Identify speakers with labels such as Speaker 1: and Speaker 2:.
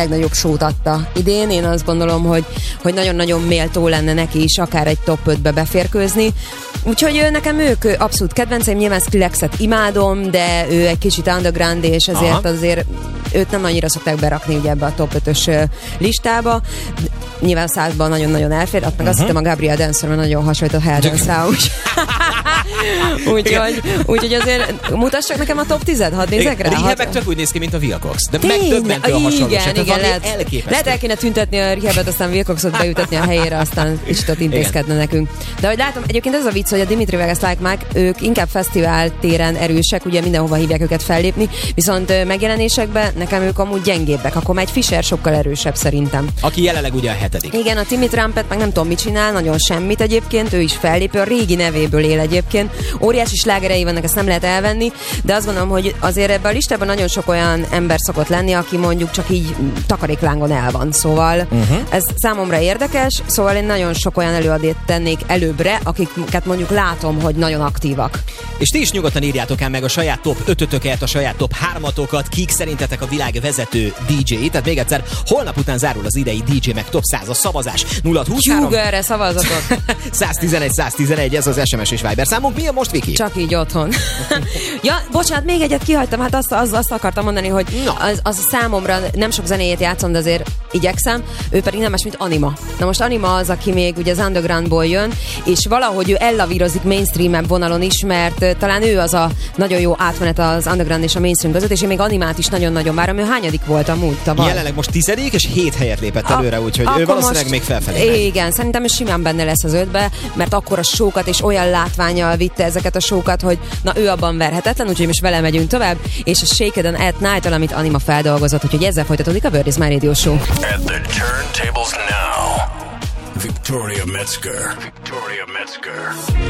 Speaker 1: legnagyobb sót adta idén. Én azt gondolom, hogy nagyon-nagyon méltó lenne neki is akár egy top 5-be beférkőzni. Úgyhogy nekem ők abszolút kedvenceim, nyilván Skrillexet imádom, de ő egy kicsit underground, és ezért azért őt nem annyira szokták berakni ugye ebbe a top 5-ös listába. Nyilván 100-ban nagyon-nagyon elfér, meg azt hittem a Gabriel Dancer, nagyon hasonlít a Helldancer. Úgyhogy azért mutassak nekem a top 10-et, hadd nézek rá.
Speaker 2: Rehab meg tök úgy néz ki, mint a Wilcox. De megdöbbentő a hasonlóság.
Speaker 1: Igen, lehet el kéne tüntetni a Rehabet, aztán Wilcoxot beütetni a helyére, aztán kicsit ott intézkedne nekünk. De hogy látom, egyébként ez a vicc, hogy a Dimitri Vegas Like Mike, ők inkább fesztivál téren erősek, ugye mindenhova hívják őket fellépni, viszont megjelenésekben nekem ők amúgy gyengébbek. Akkor egy Fischer sokkal erősebb szerintem.
Speaker 2: Aki jelenleg ugye a 7.
Speaker 1: Igen, a Timmy Trumpet meg nem tudom mit csinál, nagyon semmit egyébként, ő is fellépő, a régi nevéből él egyébként. Óriási slágerei vannak, ezt nem lehet elvenni, de azt gondolom, hogy azért ebben a listában nagyon sok olyan ember szokott lenni, aki mondjuk csak így takaréklángon el van. Szóval ez számomra érdekes, szóval én nagyon sok olyan előadót tennék előbbre, akiket mondjuk látom, hogy nagyon aktívak.
Speaker 2: És ti is nyugodtan írjátok el meg a saját top 5-ötöket, a saját top 3-atokat, kik szerintetek a világ vezető DJ-i. Tehát még egyszer, holnap után zárul az idei DJ meg top 100 a szavazás. 0-23
Speaker 1: Tyúgörre szavazatok!
Speaker 2: 111, ez az SMS és Viber számunk. Mi a most, Viki?
Speaker 1: Csak így otthon. Ja, bocsánat, még egyet kihagytam, hát azt akartam mondani, hogy az számomra nem sok zenéjét játszom, de azért igyekszem, ő pedig nem más, mint Anima. Na most Anima az, aki még ugye az undergroundból jön, és valahogy ő ellavírozik mainstream vonalon is, mert talán ő az a nagyon jó átmenet az underground és a mainstream között, és én még Animát is nagyon-nagyon várom. Ő hányadik volt amúgy tavaly?
Speaker 2: Jelenleg most 10. és 7 helyet lépett előre, úgyhogy ő valószínűleg még felfelé megy.
Speaker 1: Igen, szerintem ő simán benne lesz az 5-be, mert akkor a showkat és olyan látvánnyal vitte ezeket a showkat, hogy na ő abban verhetetlen, úgyhogy most vele megyünk tovább, és a Shake It at Night, amit Anima feldolgozott, úgyhogy ezzel folytatódik a Bird is My Radio Show.
Speaker 3: At the turntables now, Victoria Metzger.